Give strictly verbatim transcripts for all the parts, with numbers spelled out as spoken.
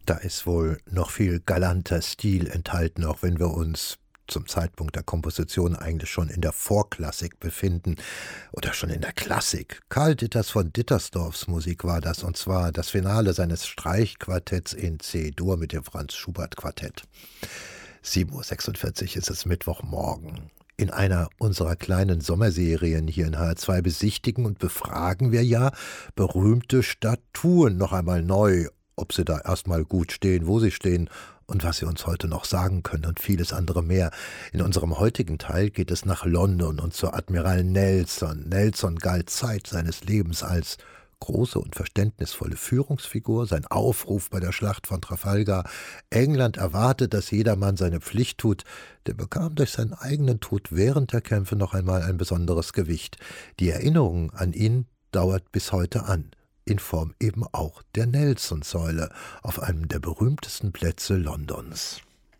Da ist wohl noch viel galanter Stil enthalten, auch wenn wir uns zum Zeitpunkt der Komposition eigentlich schon in der Vorklassik befinden oder schon in der Klassik. Karl Ditters von Dittersdorfs Musik war das, und zwar das Finale seines Streichquartetts in C-Dur mit dem Franz-Schubert-Quartett. sieben Uhr sechsundvierzig ist es Mittwochmorgen. In einer unserer kleinen Sommerserien hier in H R zwei besichtigen und befragen wir ja berühmte Statuen noch einmal neu, ob sie da erstmal gut stehen, wo sie stehen und was sie uns heute noch sagen können und vieles andere mehr. In unserem heutigen Teil geht es nach London und zu Admiral Nelson. Nelson galt Zeit seines Lebens als große und verständnisvolle Führungsfigur, sein Aufruf bei der Schlacht von Trafalgar. England erwartet, dass jedermann seine Pflicht tut. Der bekam durch seinen eigenen Tod während der Kämpfe noch einmal ein besonderes Gewicht. Die Erinnerung an ihn dauert bis heute an. In Form eben auch der Nelson-Säule auf einem der berühmtesten Plätze Londons.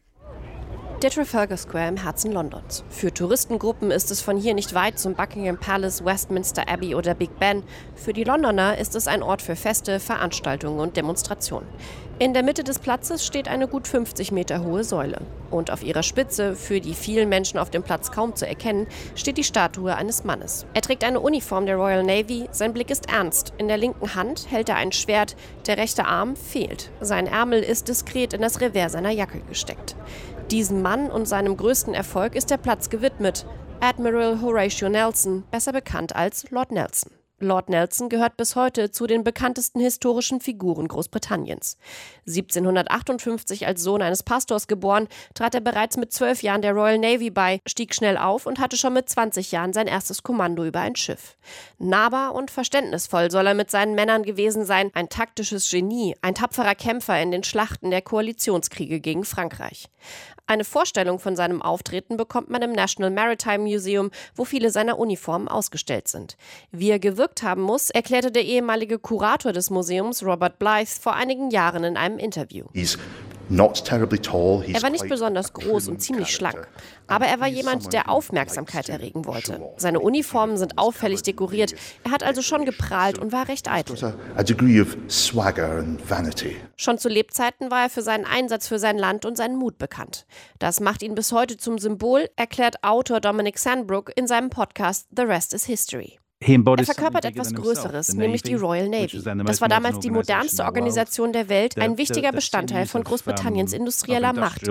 Der Trafalgar Square im Herzen Londons. Für Touristengruppen ist es von hier nicht weit zum Buckingham Palace, Westminster Abbey oder Big Ben. Für die Londoner ist es ein Ort für Feste, Veranstaltungen und Demonstrationen. In der Mitte des Platzes steht eine gut fünfzig Meter hohe Säule. Und auf ihrer Spitze, für die vielen Menschen auf dem Platz kaum zu erkennen, steht die Statue eines Mannes. Er trägt eine Uniform der Royal Navy, sein Blick ist ernst. In der linken Hand hält er ein Schwert, der rechte Arm fehlt. Sein Ärmel ist diskret in das Revers seiner Jacke gesteckt. Diesem Mann und seinem größten Erfolg ist der Platz gewidmet. Admiral Horatio Nelson, besser bekannt als Lord Nelson. Lord Nelson gehört bis heute zu den bekanntesten historischen Figuren Großbritanniens. siebzehnhundertachtundfünfzig als Sohn eines Pastors geboren, trat er bereits mit zwölf Jahren der Royal Navy bei, stieg schnell auf und hatte schon mit zwanzig Jahren sein erstes Kommando über ein Schiff. Nahbar und verständnisvoll soll er mit seinen Männern gewesen sein, ein taktisches Genie, ein tapferer Kämpfer in den Schlachten der Koalitionskriege gegen Frankreich. Eine Vorstellung von seinem Auftreten bekommt man im National Maritime Museum, wo viele seiner Uniformen ausgestellt sind. Wie er gewirkt haben muss, erklärte der ehemalige Kurator des Museums, Robert Blythe, vor einigen Jahren in einem Interview. Er war nicht besonders groß und ziemlich schlank, aber er war jemand, der Aufmerksamkeit erregen wollte. Seine Uniformen sind auffällig dekoriert, er hat also schon geprahlt und war recht eitel. Schon zu Lebzeiten war er für seinen Einsatz für sein Land und seinen Mut bekannt. Das macht ihn bis heute zum Symbol, erklärt Autor Dominic Sandbrook in seinem Podcast The Rest is History. Er verkörpert etwas Größeres, nämlich die Royal Navy. Das war damals die modernste Organisation der Welt, ein wichtiger Bestandteil von Großbritanniens industrieller Macht.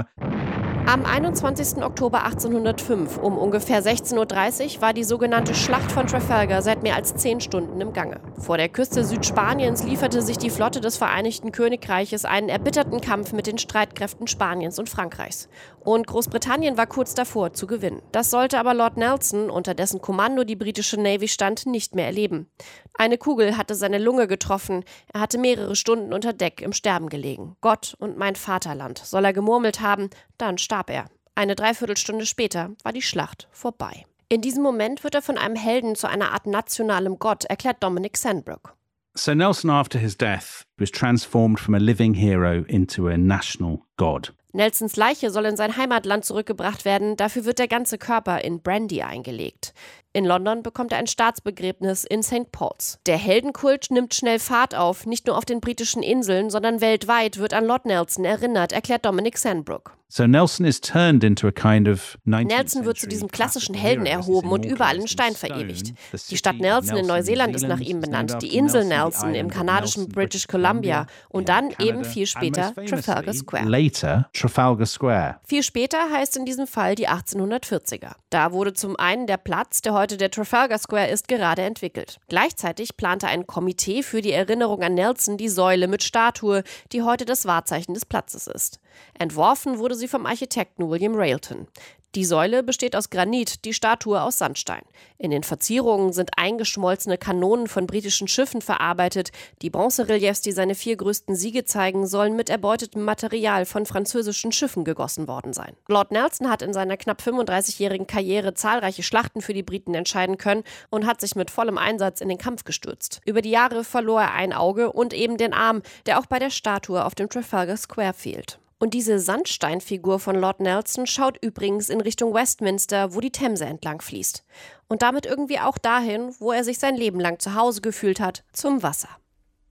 Am einundzwanzigsten Oktober achtzehnhundertfünf um ungefähr sechzehn Uhr dreißig war die sogenannte Schlacht von Trafalgar seit mehr als zehn Stunden im Gange. Vor der Küste Südspaniens lieferte sich die Flotte des Vereinigten Königreiches einen erbitterten Kampf mit den Streitkräften Spaniens und Frankreichs. Und Großbritannien war kurz davor zu gewinnen. Das sollte aber Lord Nelson, unter dessen Kommando die britische Navy stand, nicht mehr erleben. Eine Kugel hatte seine Lunge getroffen. Er hatte mehrere Stunden unter Deck im Sterben gelegen. Gott und mein Vaterland, soll er gemurmelt haben, dann starb er. Eine Dreiviertelstunde später war die Schlacht vorbei. In diesem Moment wird er von einem Helden zu einer Art nationalem Gott, erklärt Dominic Sandbrook. So Nelson after his death was transformed from a living hero into a national god. Nelsons Leiche soll in sein Heimatland zurückgebracht werden, dafür wird der ganze Körper in Brandy eingelegt. In London bekommt er ein Staatsbegräbnis in Sankt Paul's. Der Heldenkult nimmt schnell Fahrt auf, nicht nur auf den britischen Inseln, sondern weltweit wird an Lord Nelson erinnert, erklärt Dominic Sandbrook. So Nelson is turned into a kind of Nelson wird zu diesem klassischen Helden erhoben und überall in Stein verewigt. Die Stadt Nelson in Neuseeland ist nach ihm benannt, die Insel Nelson im kanadischen British Columbia und dann eben viel später Trafalgar Square. Later Trafalgar Square. Viel später heißt in diesem Fall die achtzehnhundertvierziger. Da wurde zum einen der Platz, der heute der Trafalgar Square ist, gerade entwickelt. Gleichzeitig plante ein Komitee für die Erinnerung an Nelson die Säule mit Statue, die heute das Wahrzeichen des Platzes ist. Entworfen wurde sie vom Architekten William Railton. Die Säule besteht aus Granit, die Statue aus Sandstein. In den Verzierungen sind eingeschmolzene Kanonen von britischen Schiffen verarbeitet. Die Bronzereliefs, die seine vier größten Siege zeigen, sollen mit erbeutetem Material von französischen Schiffen gegossen worden sein. Lord Nelson hat in seiner knapp fünfunddreißigjährigen Karriere zahlreiche Schlachten für die Briten entscheiden können und hat sich mit vollem Einsatz in den Kampf gestürzt. Über die Jahre verlor er ein Auge und eben den Arm, der auch bei der Statue auf dem Trafalgar Square fehlt. Und diese Sandsteinfigur von Lord Nelson schaut übrigens in Richtung Westminster, wo die Themse entlang fließt. Und damit irgendwie auch dahin, wo er sich sein Leben lang zu Hause gefühlt hat, zum Wasser.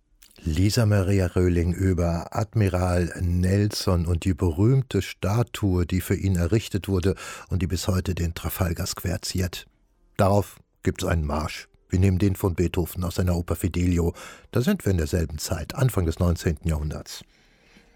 Lisa Maria Röhling über Admiral Nelson und die berühmte Statue, die für ihn errichtet wurde und die bis heute den Trafalgar Square ziert. Darauf gibt es einen Marsch. Wir nehmen den von Beethoven aus seiner Oper Fidelio. Da sind wir in derselben Zeit, Anfang des neunzehnten Jahrhunderts.